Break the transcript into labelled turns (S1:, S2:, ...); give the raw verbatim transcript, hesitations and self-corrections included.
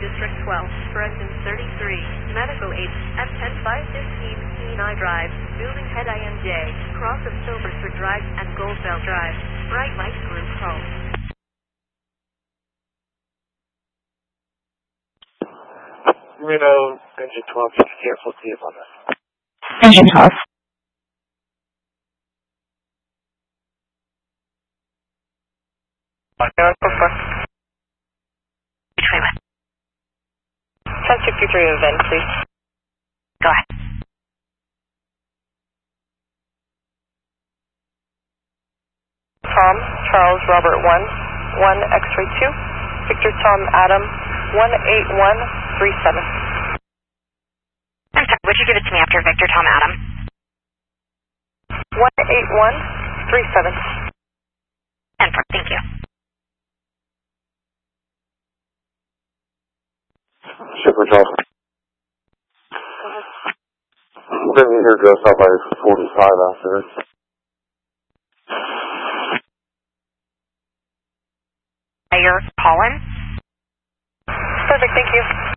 S1: District twelve, for engine thirty-three, medical aid, M ten five fifteen, Kenai Drive, Building Head I M J, cross of Silversford Drive and Goldbell Drive, Bright Light Group Home.
S2: Reno, engine twelve, be careful, see on this.
S3: Engine twelve.
S1: ten sixty-three event, please.
S3: Go ahead.
S1: Tom, Charles, Robert one, one X-ray two, Victor Tom Adam, one eight one three seven.
S3: I'm sorry, would you give it to me after Victor Tom Adam?
S1: one eight one three seven.
S3: And for, thank you.
S2: Super twelve. Been here just out by forty-five after.
S3: You're calling?
S1: Perfect, thank you.